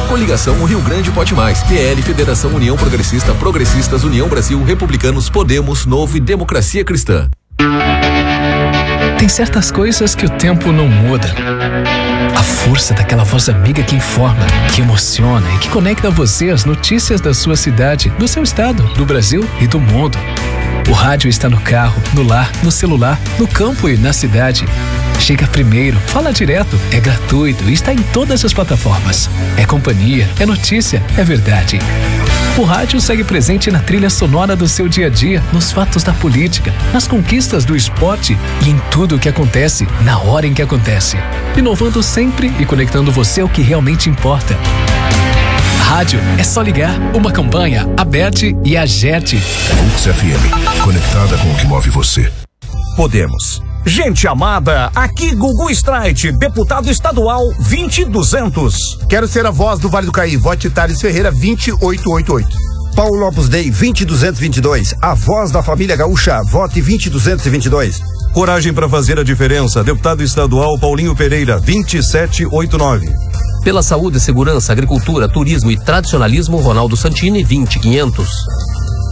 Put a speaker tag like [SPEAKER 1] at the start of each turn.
[SPEAKER 1] Coligação Rio Grande Pode Mais, PL, Federação União Progressista, Progressistas, União Brasil, Republicanos, Podemos, Novo e Democracia Cristã.
[SPEAKER 2] Tem certas coisas que o tempo não muda. A força daquela voz amiga que informa, que emociona e que conecta você às notícias da sua cidade, do seu estado, do Brasil e do mundo. O rádio está no carro, no lar, no celular, no campo e na cidade. Chega primeiro, fala direto, é gratuito e está em todas as plataformas. É companhia, é notícia, é verdade. O rádio segue presente na trilha sonora do seu dia a dia, nos fatos da política, nas conquistas do esporte e em tudo o que acontece, na hora em que acontece. Inovando sempre e conectando você ao que realmente importa. Rádio é só ligar. Uma campanha, Aberte e Agerte.
[SPEAKER 3] Lux FM, conectada com o que move você.
[SPEAKER 4] Podemos. Gente amada, aqui Gugu Streit, deputado estadual 20200.
[SPEAKER 5] Quero ser a voz do Vale do Caí, vote Thales Ferreira 20888.
[SPEAKER 6] Paulo Lopes Dei 20222, a voz da família gaúcha, vote 20222.
[SPEAKER 7] Coragem para fazer a diferença, deputado estadual Paulinho Pereira 2789.
[SPEAKER 8] Pela saúde, segurança, agricultura, turismo e tradicionalismo, Ronaldo Santini 20500.